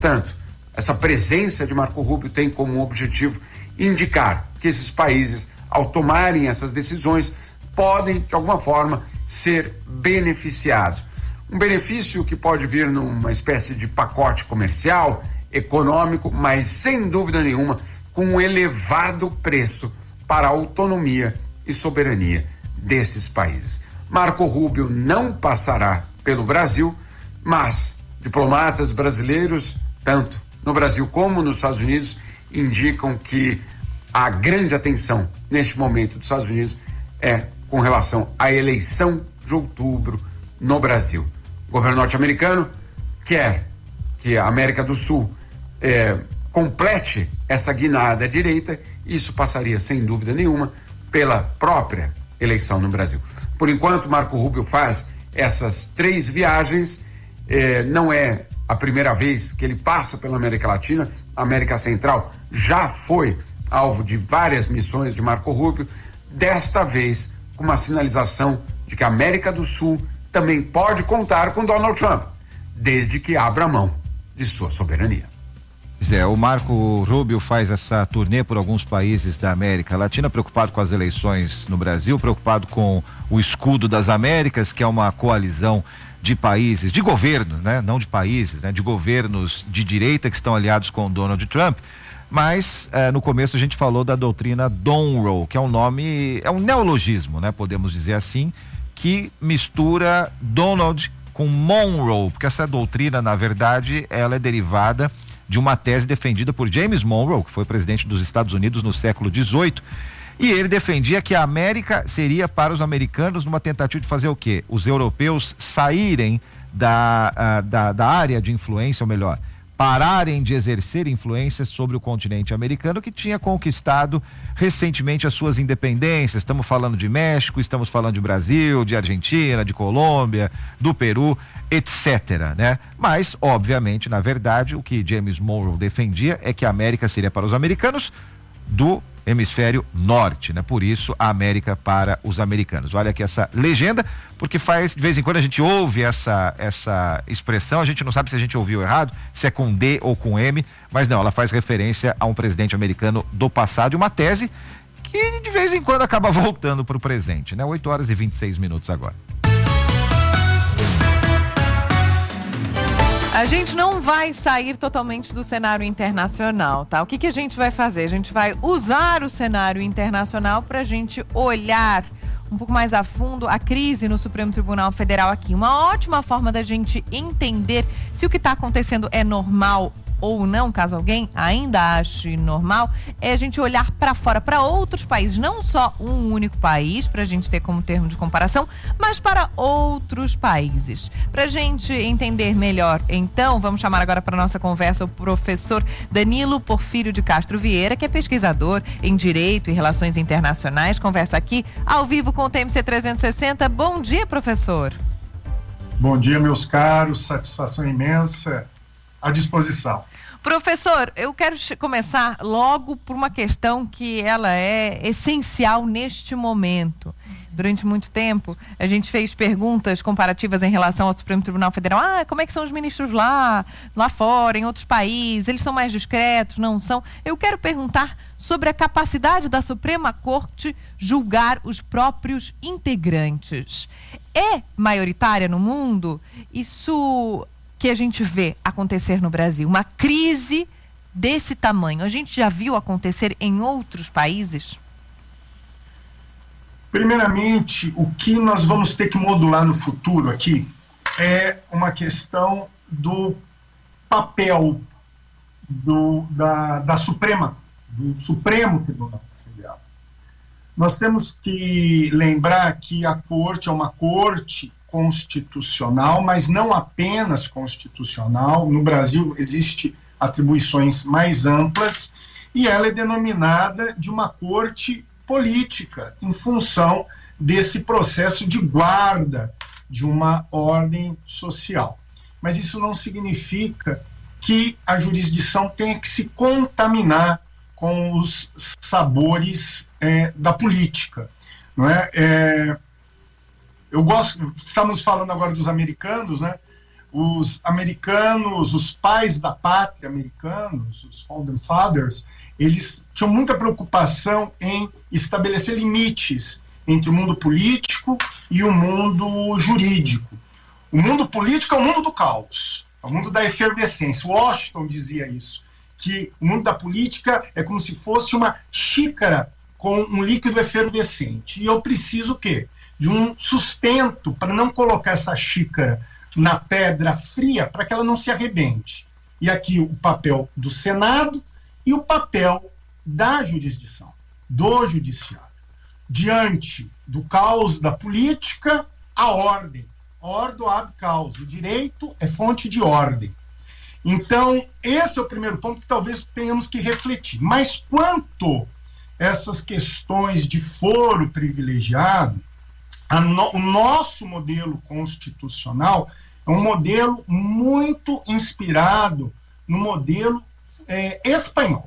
Portanto, essa presença de Marco Rubio tem como objetivo indicar que esses países, ao tomarem essas decisões, podem, de alguma forma, ser beneficiados. Um benefício que pode vir numa espécie de pacote comercial, econômico, mas sem dúvida nenhuma, com um elevado preço para a autonomia e soberania desses países. Marco Rubio não passará pelo Brasil, mas diplomatas brasileiros, tanto no Brasil como nos Estados Unidos, indicam que a grande atenção neste momento dos Estados Unidos é com relação à eleição de outubro no Brasil. O governo norte-americano quer que a América do Sul complete essa guinada à direita, e isso passaria, sem dúvida nenhuma, pela própria eleição no Brasil. Por enquanto, Marco Rubio faz essas 3 viagens, não é a primeira vez que ele passa pela América Latina. A América Central já foi alvo de várias missões de Marco Rubio, desta vez com uma sinalização de que a América do Sul também pode contar com Donald Trump, desde que abra mão de sua soberania. O Marco Rubio faz essa turnê por alguns países da América Latina, preocupado com as eleições no Brasil, preocupado com o escudo das Américas, que é uma coalizão de países, de governos, né? Não de países, né? De governos de direita que estão aliados com Donald Trump. Mas no começo a gente falou da doutrina Monroe, que é um nome, é um neologismo, né? Podemos dizer assim, que mistura Donald com Monroe, porque essa doutrina, na verdade, ela é derivada de uma tese defendida por James Monroe, que foi presidente dos Estados Unidos no século XVIII, e ele defendia que a América seria para os americanos numa tentativa de fazer o quê? Os europeus saírem da área de influência, ou melhor, pararem de exercer influência sobre o continente americano, que tinha conquistado recentemente as suas independências. Estamos falando de México, estamos falando de Brasil, de Argentina, de Colômbia, do Peru, etc., né? Mas, obviamente, na verdade, o que James Monroe defendia é que a América seria para os americanos do hemisfério norte, né? Por isso a América para os americanos. Olha aqui essa legenda, porque de vez em quando a gente ouve essa expressão, a gente não sabe se a gente ouviu errado, se é com D ou com M, mas não, ela faz referência a um presidente americano do passado e uma tese que de vez em quando acaba voltando para o presente, né? 8h26 agora. A gente não vai sair totalmente do cenário internacional, tá? O que a gente vai fazer? A gente vai usar o cenário internacional para a gente olhar um pouco mais a fundo a crise no Supremo Tribunal Federal aqui. Uma ótima forma da gente entender se o que está acontecendo é normal ou não, caso alguém ainda ache normal, é a gente olhar para fora, para outros países, não só um único país, para a gente ter como termo de comparação, mas para outros países. Para a gente entender melhor, então, vamos chamar agora para nossa conversa o professor Danilo Porfírio de Castro Vieira, que é pesquisador em Direito e Relações Internacionais, conversa aqui ao vivo com o TMC 360. Bom dia, professor. Bom dia, meus caros, satisfação imensa, à disposição. Professor, eu quero começar logo por uma questão que ela é essencial neste momento. Durante muito tempo, a gente fez perguntas comparativas em relação ao Supremo Tribunal Federal. Como é que são os ministros lá fora, em outros países? Eles são mais discretos, não são? Eu quero perguntar sobre a capacidade da Suprema Corte julgar os próprios integrantes. É maioritária no mundo? Isso que a gente vê acontecer no Brasil, uma crise desse tamanho, a gente já viu acontecer em outros países? Primeiramente, o que nós vamos ter que modular no futuro aqui é uma questão do papel da Suprema, do Supremo Tribunal Federal. Nós temos que lembrar que a Corte é uma corte constitucional, mas não apenas constitucional. No Brasil existem atribuições mais amplas e ela é denominada de uma corte política em função desse processo de guarda de uma ordem social. Mas isso não significa que a jurisdição tenha que se contaminar com os sabores da política, não é? Estamos falando agora dos americanos, né? os americanos, os pais da pátria americanos, os Founding Fathers, eles tinham muita preocupação em estabelecer limites entre o mundo político e o mundo jurídico. O mundo político é o mundo do caos, é o mundo da efervescência. Washington dizia isso, que o mundo da política é como se fosse uma xícara com um líquido efervescente. E eu preciso o quê? De um sustento para não colocar essa xícara na pedra fria para que ela não se arrebente. E aqui o papel do Senado e o papel da jurisdição, do judiciário. Diante do caos da política, a ordem. Ordo ab caos. O direito é fonte de ordem. Então, esse é o primeiro ponto que talvez tenhamos que refletir. Mas quanto a essas questões de foro privilegiado, o nosso modelo constitucional é um modelo muito inspirado no modelo espanhol,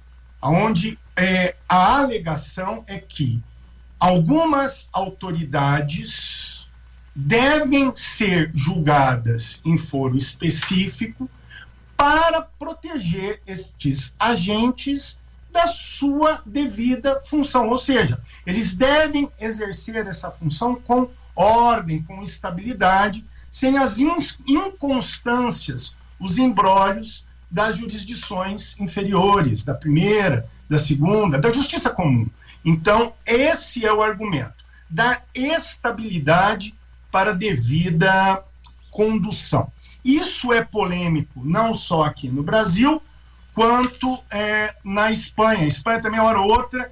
onde a alegação é que algumas autoridades devem ser julgadas em foro específico para proteger estes agentes da sua devida função, ou seja, eles devem exercer essa função com ordem, com estabilidade, sem as inconstâncias, os embrólios das jurisdições inferiores, da primeira, da segunda, da justiça comum. Então, esse é o argumento, dar estabilidade para a devida condução. Isso é polêmico não só aqui no Brasil, quanto na Espanha. A Espanha também, hora ou outra,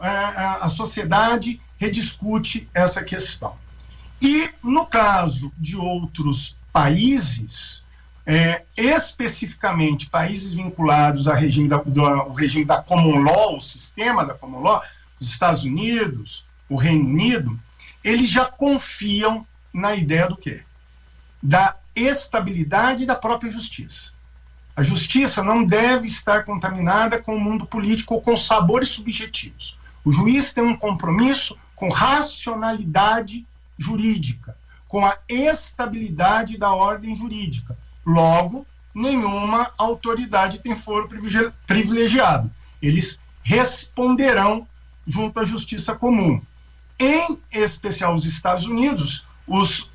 a sociedade rediscute essa questão. E, no caso de outros países, especificamente países vinculados ao regime da Common Law, o sistema da Common Law, os Estados Unidos, o Reino Unido, eles já confiam na ideia do quê? Da estabilidade da própria justiça. A justiça não deve estar contaminada com o mundo político ou com sabores subjetivos. O juiz tem um compromisso com racionalidade jurídica, com a estabilidade da ordem jurídica. Logo, nenhuma autoridade tem foro privilegiado. Eles responderão junto à justiça comum. Em especial os Estados Unidos, os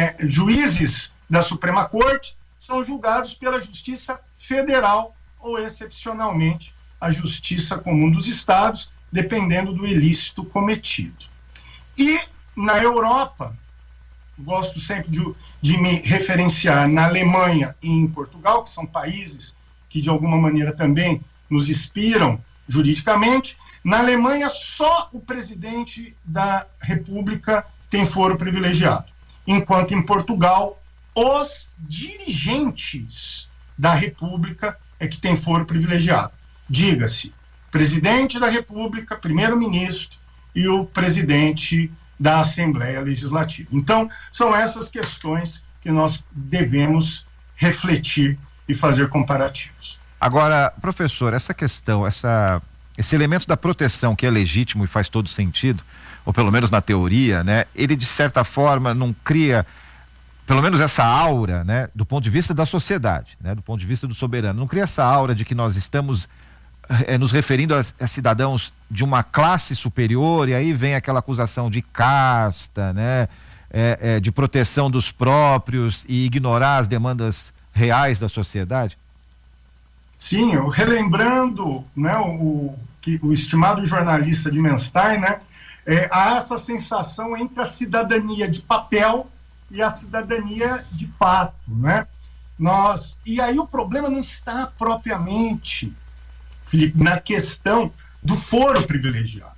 juízes da Suprema Corte são julgados pela Justiça Federal ou, excepcionalmente, a Justiça Comum dos Estados, dependendo do ilícito cometido. E, na Europa, gosto sempre de me referenciar na Alemanha e em Portugal, que são países que, de alguma maneira, também nos inspiram juridicamente. Na Alemanha, só o presidente da República tem foro privilegiado, enquanto em Portugal, os dirigentes da República é que tem foro privilegiado. Diga-se, presidente da República, primeiro-ministro e o presidente da Assembleia Legislativa. Então, são essas questões que nós devemos refletir e fazer comparativos. Agora, professor, essa questão, esse elemento da proteção que é legítimo e faz todo sentido, ou pelo menos na teoria, né, ele de certa forma não cria, pelo menos essa aura, né, do ponto de vista da sociedade, né, do ponto de vista do soberano, não cria essa aura de que nós estamos nos referindo a cidadãos de uma classe superior, e aí vem aquela acusação de casta, né, de proteção dos próprios e ignorar as demandas reais da sociedade? Sim, relembrando, né, o estimado jornalista de Menstein, né, há essa sensação entre a cidadania de papel e a cidadania de fato, né? E aí o problema não está propriamente, Felipe, na questão do foro privilegiado,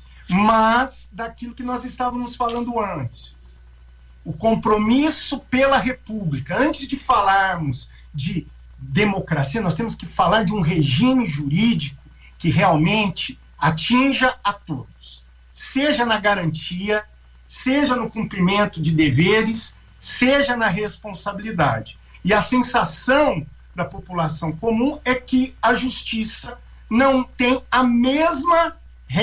mas daquilo que nós estávamos falando antes. O compromisso pela República. Antes de falarmos de democracia, nós temos que falar de um regime jurídico que realmente atinja a todos, seja na garantia, seja no cumprimento de deveres, seja na responsabilidade. E a sensação da população comum é que a justiça não tem a mesma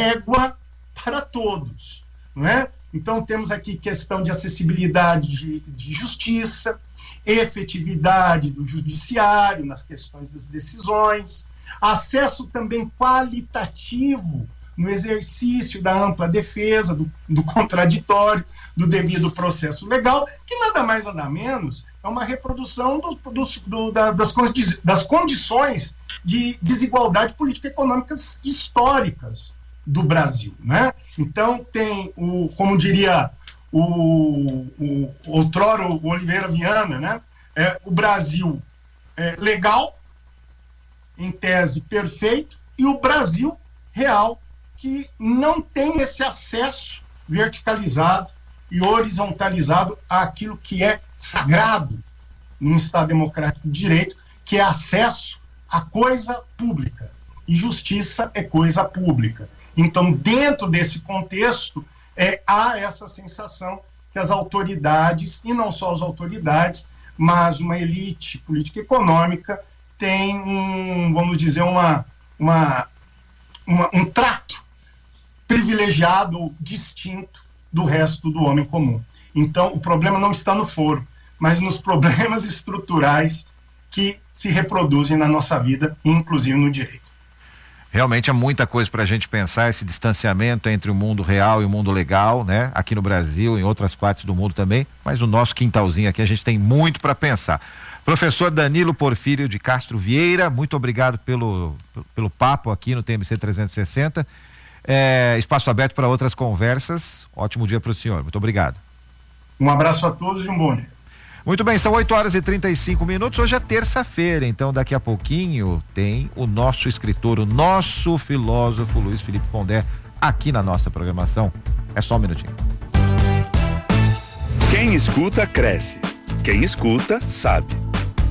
régua para todos, não é? Então temos aqui questão de acessibilidade de justiça, efetividade do judiciário nas questões das decisões, acesso também qualitativo no exercício da ampla defesa, do contraditório, do devido processo legal, que nada mais nada menos é uma reprodução das condições de desigualdade político-econômicas históricas do Brasil, né? Então tem como diria outrora o Oliveira Viana, né? O Brasil legal, em tese perfeito, e o Brasil real, que não tem esse acesso verticalizado e horizontalizado àquilo que é sagrado num Estado democrático de direito, que é acesso à coisa pública. E justiça é coisa pública. Então, dentro desse contexto, há essa sensação que as autoridades, e não só as autoridades, mas uma elite política e econômica, tem vamos dizer, um trato privilegiado ou distinto do resto do homem comum. Então, o problema não está no foro, mas nos problemas estruturais que se reproduzem na nossa vida, inclusive no direito. Realmente é muita coisa para a gente pensar, esse distanciamento entre o mundo real e o mundo legal, né? Aqui no Brasil, em outras partes do mundo também, mas o nosso quintalzinho aqui a gente tem muito para pensar. Professor Danilo Porfírio de Castro Vieira, muito obrigado pelo papo aqui no TMC 360. Espaço aberto para outras conversas. Ótimo dia para o senhor. Muito obrigado. Um abraço a todos e um bom dia. Muito bem, são 8h35. Hoje é terça-feira, então daqui a pouquinho tem o nosso escritor, o nosso filósofo Luiz Felipe Pondé aqui na nossa programação. É só um minutinho. Quem escuta, cresce. Quem escuta, sabe.